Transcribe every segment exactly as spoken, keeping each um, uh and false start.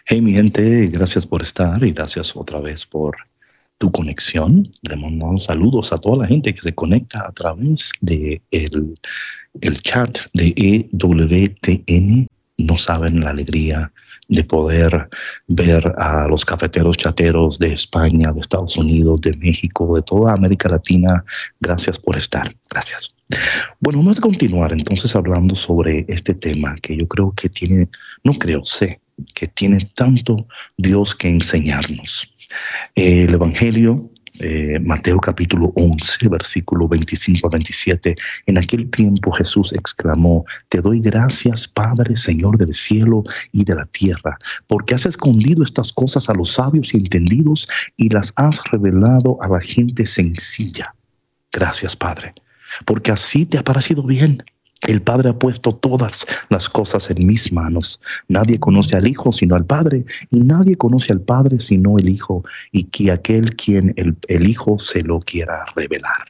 Hey, mi gente, gracias por estar y gracias otra vez por tu conexión. Le mandamos saludos a toda la gente que se conecta a través de el, el chat de E W T N. No saben la alegría de poder ver a los cafeteros chateros de España, de Estados Unidos, de México, de toda América Latina. Gracias por estar. Gracias. Bueno, vamos a continuar entonces hablando sobre este tema que yo creo que tiene, no creo, sé, que tiene tanto Dios que enseñarnos. Eh, el Evangelio, eh, Mateo capítulo once, versículo veinticinco a veintisiete. En aquel tiempo Jesús exclamó: Te doy gracias, Padre, Señor del cielo y de la tierra, porque has escondido estas cosas a los sabios y entendidos y las has revelado a la gente sencilla. Gracias, Padre, porque así te ha parecido bien. El Padre ha puesto todas las cosas en mis manos. Nadie conoce al Hijo sino al Padre, y nadie conoce al Padre sino el Hijo, y que aquel quien el, el Hijo se lo quiera revelar.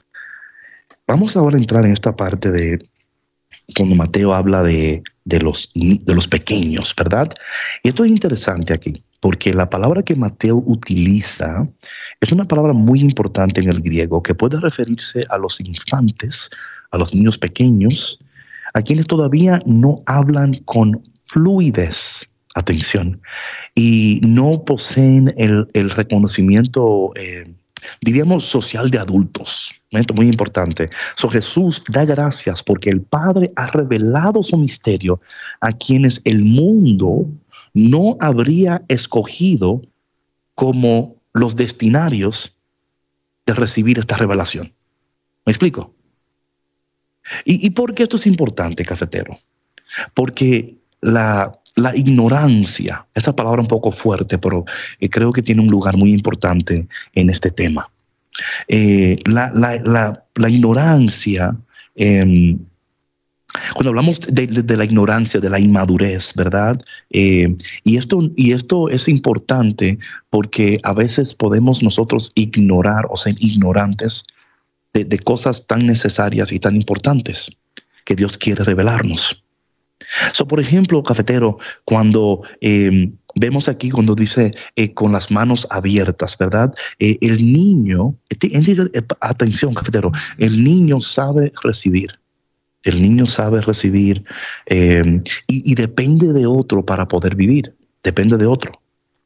Vamos ahora a entrar en esta parte de cuando Mateo habla de, de, los, de los pequeños, ¿verdad? Y esto es interesante aquí, porque la palabra que Mateo utiliza es una palabra muy importante en el griego que puede referirse a los infantes, a los niños pequeños, a quienes todavía no hablan con fluidez, atención, y no poseen el, el reconocimiento, eh, diríamos, social de adultos. Esto es muy importante. So, Jesús da gracias porque el Padre ha revelado su misterio a quienes el mundo no habría escogido como los destinarios de recibir esta revelación. ¿Me explico? ¿Y, y por qué esto es importante, cafetero? Porque la, la ignorancia, esa palabra un poco fuerte, pero eh, creo que tiene un lugar muy importante en este tema. Eh, la, la, la, la ignorancia, eh, cuando hablamos de, de, de la ignorancia, de la inmadurez, ¿verdad? Eh, y, esto, y esto es importante porque a veces podemos nosotros ignorar o ser ignorantes de, de cosas tan necesarias y tan importantes que Dios quiere revelarnos. So, por ejemplo, cafetero, cuando eh, vemos aquí cuando dice eh, con las manos abiertas, ¿verdad? Eh, el niño, eh, atención, cafetero, el niño sabe recibir. El niño sabe recibir eh, y, y depende de otro para poder vivir. Depende de otro.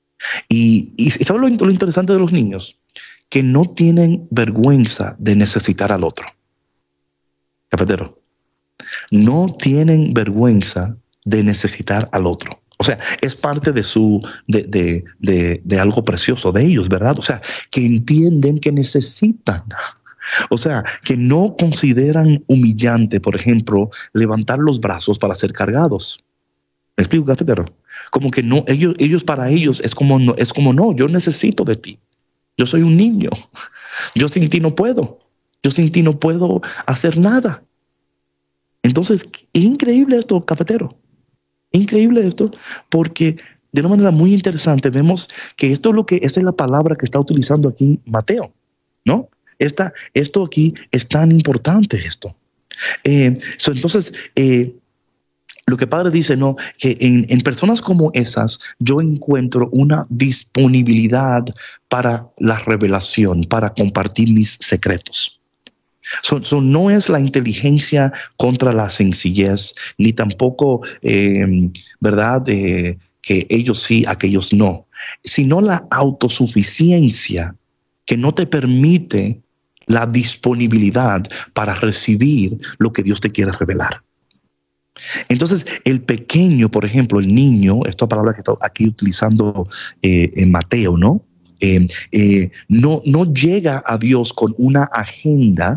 Y, y ¿sabes lo, lo interesante de los niños? Que no tienen vergüenza de necesitar al otro. Cafetero. No tienen vergüenza de necesitar al otro. O sea, es parte de su, de, de, de, de algo precioso de ellos, ¿verdad? O sea, que entienden que necesitan. O sea, que no consideran humillante, por ejemplo, levantar los brazos para ser cargados. ¿Me explico, cafetero? Como que no, ellos, ellos para ellos es como no, es como no, yo necesito de ti. Yo soy un niño. Yo sin ti no puedo. Yo sin ti no puedo hacer nada. Entonces, es increíble esto, cafetero. Increíble esto, porque de una manera muy interesante vemos que esto es lo que, esta es la palabra que está utilizando aquí Mateo, ¿no? Esta, esto aquí es tan importante esto. Eh, so, entonces, eh, lo que Padre dice, no, que en, en personas como esas yo encuentro una disponibilidad para la revelación, para compartir mis secretos. So, so no es la inteligencia contra la sencillez, ni tampoco, eh, ¿verdad?, eh, que ellos sí, aquellos no, sino la autosuficiencia que no te permite la disponibilidad para recibir lo que Dios te quiere revelar. Entonces, el pequeño, por ejemplo, el niño, esta palabra que está aquí utilizando eh, en Mateo, ¿no? Eh, eh, no, no llega a Dios con una agenda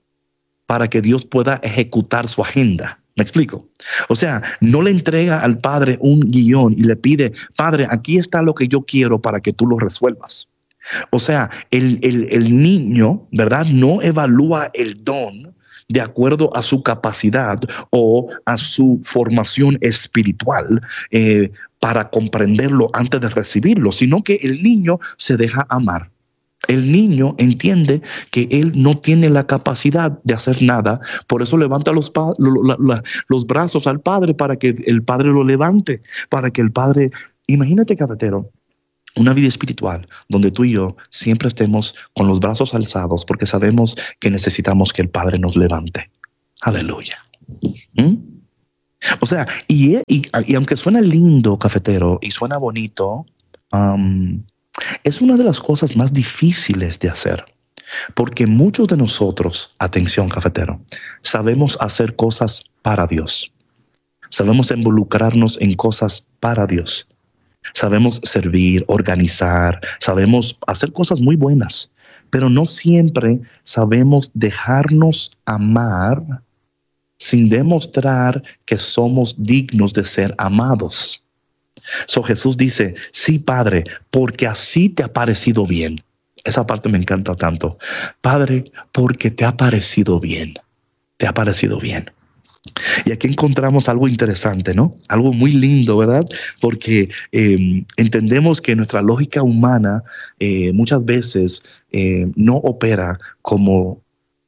para que Dios pueda ejecutar su agenda. ¿Me explico? O sea, no le entrega al Padre un guión y le pide, Padre, aquí está lo que yo quiero para que tú lo resuelvas. O sea, el, el, el niño, ¿verdad?, no evalúa el don de acuerdo a su capacidad o a su formación espiritual eh, para comprenderlo antes de recibirlo, sino que el niño se deja amar. El niño entiende que él no tiene la capacidad de hacer nada, por eso levanta los, pa- lo- la- la- los brazos al Padre para que el Padre lo levante, para que el Padre Imagínate, cafetero, una vida espiritual donde tú y yo siempre estemos con los brazos alzados porque sabemos que necesitamos que el Padre nos levante. Aleluya. ¿Mm? O sea, y, y, y aunque suena lindo, cafetero, y suena bonito, um, es una de las cosas más difíciles de hacer. Porque muchos de nosotros, atención, cafetero, sabemos hacer cosas para Dios. Sabemos involucrarnos en cosas para Dios. Sabemos servir, organizar, sabemos hacer cosas muy buenas, pero no siempre sabemos dejarnos amar sin demostrar que somos dignos de ser amados. So Jesús dice, sí, Padre, porque así te ha parecido bien. Esa parte me encanta tanto. Padre, porque te ha parecido bien. Te ha parecido bien. Y aquí encontramos algo interesante, ¿no? Algo muy lindo, ¿verdad? Porque eh, entendemos que nuestra lógica humana eh, muchas veces eh, no opera como,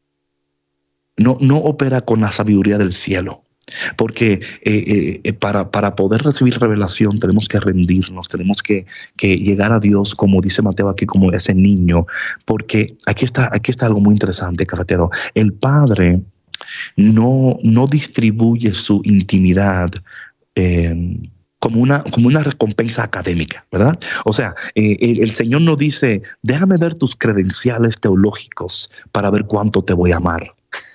no, no opera con la sabiduría del cielo. Porque eh, eh, para, para poder recibir revelación tenemos que rendirnos, tenemos que, que llegar a Dios, como dice Mateo aquí, como ese niño. Porque aquí está, aquí está algo muy interesante, cafetero. El Padre no, no distribuye su intimidad eh, como, una, como una recompensa académica, ¿verdad? O sea, eh, el, el Señor no dice, déjame ver tus credenciales teológicos para ver cuánto te voy a amar.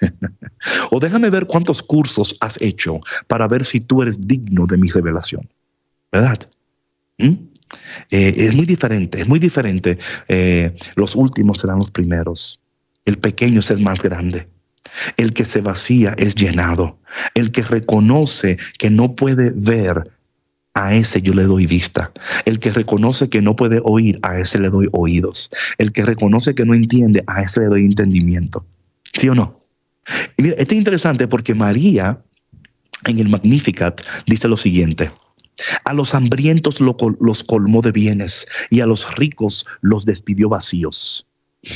O déjame ver cuántos cursos has hecho para ver si tú eres digno de mi revelación, ¿verdad? ¿Mm? Eh, es muy diferente, es muy diferente. Eh, los últimos serán los primeros. El pequeño es el más grande. El que se vacía es llenado. El que reconoce que no puede ver, a ese yo le doy vista. El que reconoce que no puede oír, a ese le doy oídos. El que reconoce que no entiende, a ese le doy entendimiento. ¿Sí o no? Y mira, esto es interesante porque María en el Magnificat dice lo siguiente: a los hambrientos lo col- los colmó de bienes y a los ricos los despidió vacíos.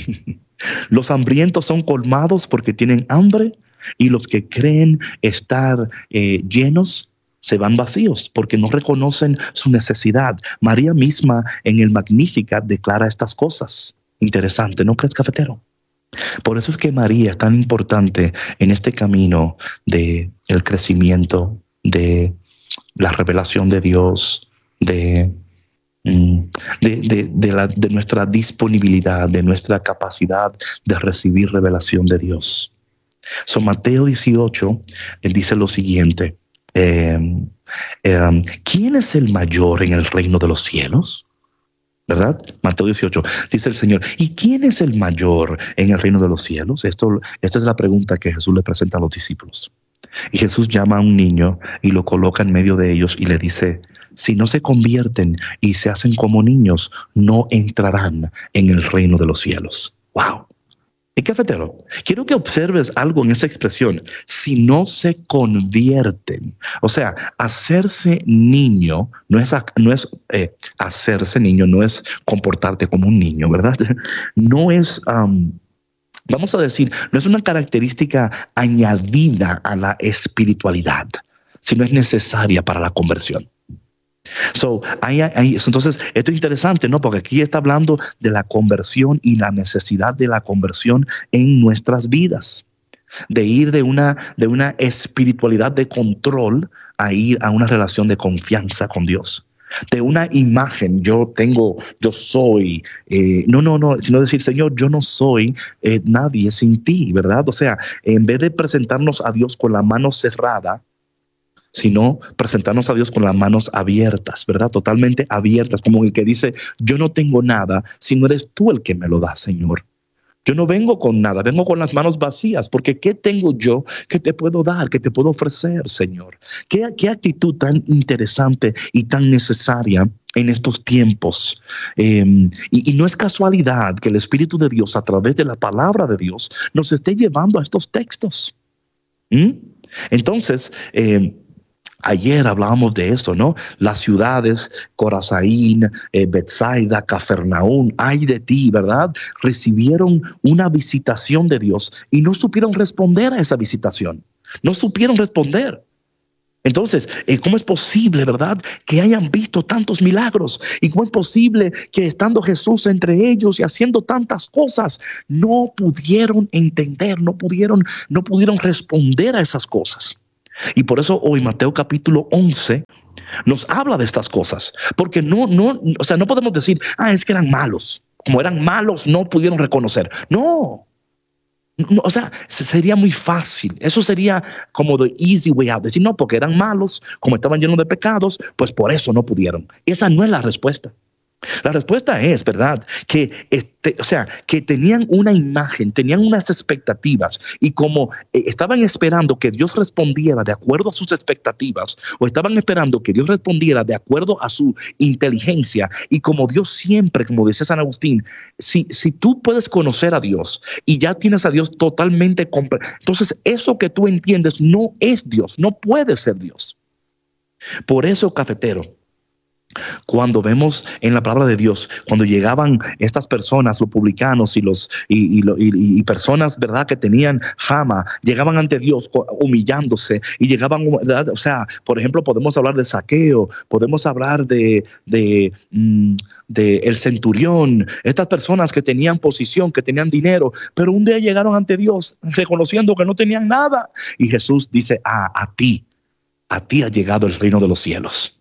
Los hambrientos son colmados porque tienen hambre y los que creen estar eh, llenos se van vacíos porque no reconocen su necesidad. María misma en el Magnificat declara estas cosas. Interesante, ¿no crees, cafetero? Por eso es que María es tan importante en este camino de el crecimiento, de la revelación de Dios, de, de, de, de, la, de nuestra disponibilidad, de nuestra capacidad de recibir revelación de Dios. So, Mateo dieciocho, él dice lo siguiente, eh, eh, ¿quién es el mayor en el reino de los cielos? ¿Verdad? Mateo dieciocho, dice el Señor, ¿y quién es el mayor en el reino de los cielos? Esto, esta es la pregunta que Jesús le presenta a los discípulos. Y Jesús llama a un niño y lo coloca en medio de ellos y le dice, si no se convierten y se hacen como niños, no entrarán en el reino de los cielos. ¡Wow! Y cafetero, quiero que observes algo en esa expresión, si no se convierten. O sea, hacerse niño no es, no es eh, hacerse niño, no es comportarte como un niño, ¿verdad? No es, um, vamos a decir, no es una característica añadida a la espiritualidad, sino es necesaria para la conversión. So, hay, hay, entonces, esto es interesante, ¿no? Porque aquí está hablando de la conversión y la necesidad de la conversión en nuestras vidas. De ir de una, de una espiritualidad de control a ir a una relación de confianza con Dios. De una imagen, yo tengo, yo soy, eh, no, no, no, sino decir, Señor, yo no soy eh, nadie sin ti, ¿verdad? O sea, en vez de presentarnos a Dios con la mano cerrada, sino presentarnos a Dios con las manos abiertas, ¿verdad? Totalmente abiertas, como el que dice, yo no tengo nada, si no eres tú el que me lo da, Señor. Yo no vengo con nada, vengo con las manos vacías, porque ¿qué tengo yo que te puedo dar, que te puedo ofrecer, Señor? ¿Qué, qué actitud tan interesante y tan necesaria en estos tiempos? Eh, y, y no es casualidad que el Espíritu de Dios, a través de la palabra de Dios, nos esté llevando a estos textos. ¿Mm? Entonces, eh, ayer hablábamos de eso, ¿no? Las ciudades, Corazaín, eh, Betsaida, Cafarnaúm, ay de ti, ¿verdad? Recibieron una visitación de Dios y no supieron responder a esa visitación. No supieron responder. Entonces, ¿cómo es posible, verdad, que hayan visto tantos milagros? ¿Y cómo es posible que estando Jesús entre ellos y haciendo tantas cosas, no pudieron entender, no pudieron, no pudieron responder a esas cosas? Y por eso hoy Mateo capítulo once nos habla de estas cosas, porque no, no, o sea, no podemos decir, ah, es que eran malos. Como eran malos, no pudieron reconocer. No. No, o sea, sería muy fácil. Eso sería como the easy way out. Decir, no, porque eran malos, como estaban llenos de pecados, pues por eso no pudieron. Esa no es la respuesta. La respuesta es, ¿verdad? Que, este, o sea, que tenían una imagen, tenían unas expectativas y como eh, estaban esperando que Dios respondiera de acuerdo a sus expectativas o estaban esperando que Dios respondiera de acuerdo a su inteligencia y como Dios siempre, como dice San Agustín, si, si tú puedes conocer a Dios y ya tienes a Dios totalmente compre- entonces eso que tú entiendes no es Dios, no puede ser Dios. Por eso, cafetero, cuando vemos en la palabra de Dios, cuando llegaban estas personas, los publicanos y los y, y, y, y personas, verdad, que tenían fama, llegaban ante Dios humillándose y llegaban, ¿verdad? O sea, por ejemplo, podemos hablar de Zaqueo, podemos hablar de de, de el centurión, estas personas que tenían posición, que tenían dinero, pero un día llegaron ante Dios reconociendo que no tenían nada y Jesús dice, ah, a ti, a ti ha llegado el reino de los cielos.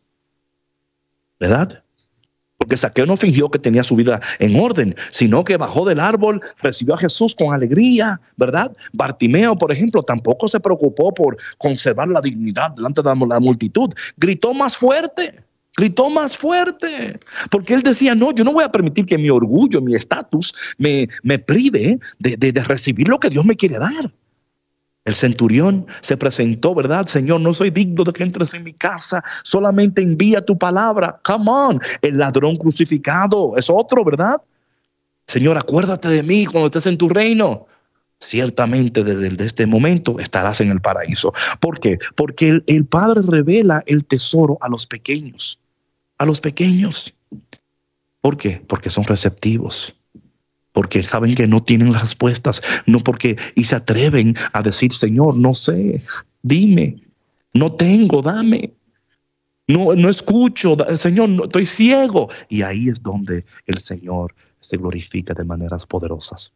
¿Verdad? Porque Zaqueo no fingió que tenía su vida en orden, sino que bajó del árbol, recibió a Jesús con alegría, ¿verdad? Bartimeo, por ejemplo, tampoco se preocupó por conservar la dignidad delante de la multitud. Gritó más fuerte, gritó más fuerte, porque él decía, no, yo no voy a permitir que mi orgullo, mi estatus me, me prive de, de, de recibir lo que Dios me quiere dar. El centurión se presentó, ¿verdad? Señor, no soy digno de que entres en mi casa, solamente envía tu palabra. Come on. El ladrón crucificado es otro, ¿verdad? Señor, acuérdate de mí cuando estés en tu reino. Ciertamente desde, desde este momento estarás en el paraíso. ¿Por qué? Porque el, el Padre revela el tesoro a los pequeños, a los pequeños. ¿Por qué? Porque son receptivos. Porque saben que no tienen las respuestas, no porque, y se atreven a decir, Señor, no sé, dime, no tengo, dame, no, no escucho, Señor, no, estoy ciego. Y ahí es donde el Señor se glorifica de maneras poderosas.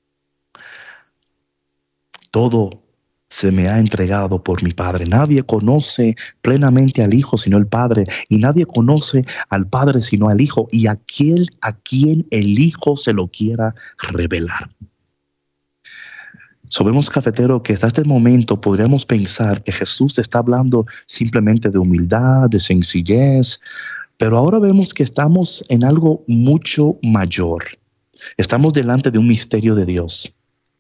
Todo se me ha entregado por mi Padre. Nadie conoce plenamente al Hijo sino el Padre, y nadie conoce al Padre sino al Hijo, y aquel a quien el Hijo se lo quiera revelar. Sabemos, cafetero, que hasta este momento podríamos pensar que Jesús está hablando simplemente de humildad, de sencillez, pero ahora vemos que estamos en algo mucho mayor. Estamos delante de un misterio de Dios.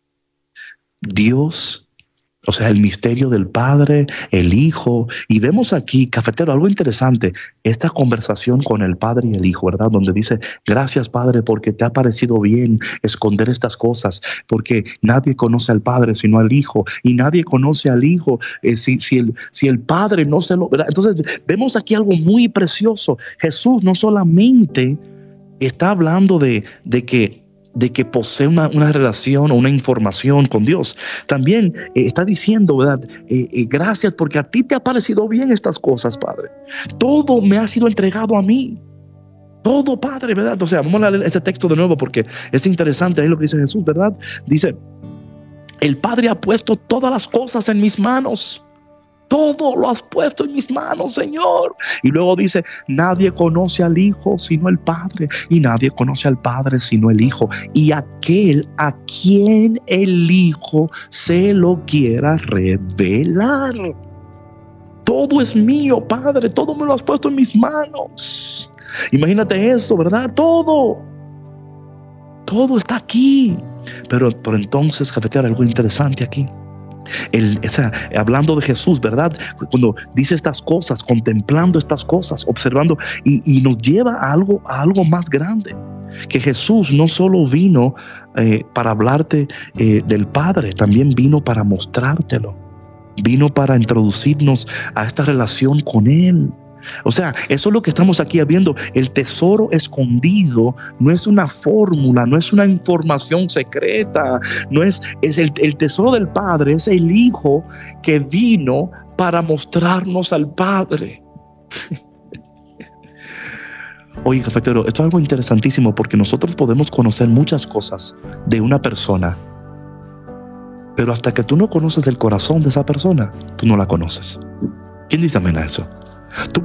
Dios, o sea, el misterio del Padre, el Hijo. Y vemos aquí, cafetero, algo interesante, esta conversación con el Padre y el Hijo, ¿verdad? Donde dice, gracias Padre porque te ha parecido bien esconder estas cosas, porque nadie conoce al Padre sino al Hijo, y nadie conoce al Hijo eh, si, si, el, si el Padre no se lo... ¿verdad? Entonces vemos aquí algo muy precioso. Jesús no solamente está hablando de, de que de que posee una, una relación o una información con Dios. También eh, está diciendo, ¿verdad? Eh, eh, gracias porque a ti te ha parecido bien estas cosas, Padre. Todo me ha sido entregado a mí. Todo, Padre, ¿verdad? O sea, vamos a leer ese texto de nuevo porque es interesante ahí lo que dice Jesús, ¿verdad? Dice, el Padre ha puesto todas las cosas en mis manos. Todo lo has puesto en mis manos, Señor. Y luego dice, nadie conoce al Hijo sino el Padre, y nadie conoce al Padre sino el Hijo, y aquel a quien el Hijo se lo quiera revelar. Todo es mío, Padre, todo me lo has puesto en mis manos. Imagínate eso, ¿verdad? Todo. Todo está aquí. Pero, pero entonces, cafetero, algo interesante aquí. El, o sea, hablando de Jesús, ¿verdad? Cuando dice estas cosas, contemplando estas cosas, observando, y, y nos lleva a algo, a algo más grande. Que Jesús no solo vino eh, para hablarte eh, del Padre, también vino para mostrártelo. Vino para introducirnos a esta relación con Él. O sea, eso es lo que estamos aquí viendo. El tesoro escondido no es una fórmula, no es una información secreta, no es, es el, el tesoro del Padre, es el Hijo que vino para mostrarnos al Padre. Oye, cafetero, esto es algo interesantísimo porque nosotros podemos conocer muchas cosas de una persona, pero hasta que tú no conoces el corazón de esa persona, tú no la conoces. ¿Quién dice amén a eso? Tú